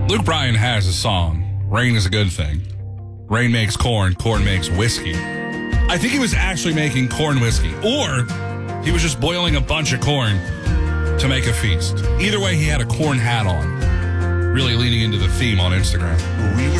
Luke Bryan has a song, Rain is a Good Thing. Rain makes corn, corn makes whiskey. I think he was actually making corn whiskey, or he was just boiling a bunch of corn to make a feast. Either way, he had a corn hat on, really leaning into the theme on Instagram.